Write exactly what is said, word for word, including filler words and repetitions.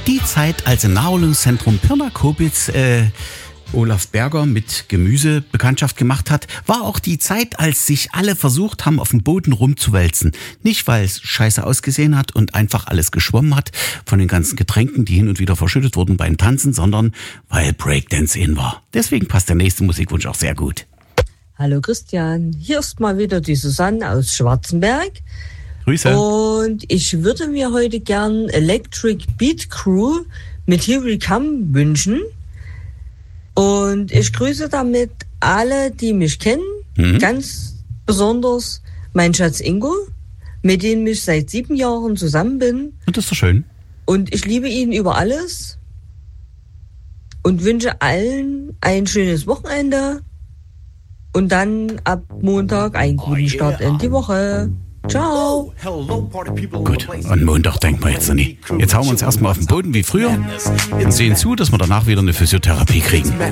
Die Zeit, als im Naherholungszentrum Pirna-Kobitz äh, Olaf Berger mit Gemüse Bekanntschaft gemacht hat, war auch die Zeit, als sich alle versucht haben, auf dem Boden rumzuwälzen. Nicht, weil es scheiße ausgesehen hat und einfach alles geschwommen hat von den ganzen Getränken, die hin und wieder verschüttet wurden beim Tanzen, sondern weil Breakdance in war. Deswegen passt der nächste Musikwunsch auch sehr gut. Hallo Christian, hier ist mal wieder die Susanne aus Schwarzenberg. Grüße. Und ich würde mir heute gern Electric Beat Crew mit Here We Come wünschen. Und ich grüße damit alle, die mich kennen. Mhm. Ganz besonders mein Schatz Ingo, mit dem ich seit sieben Jahren zusammen bin. Und das ist doch schön. Und ich liebe ihn über alles. Und wünsche allen ein schönes Wochenende. Und dann ab Montag einen guten Start in die Woche. Ciao. Gut, an Montag denken wir jetzt noch nie. Jetzt hauen wir uns erstmal auf den Boden wie früher und sehen zu, dass wir danach wieder eine Physiotherapie kriegen.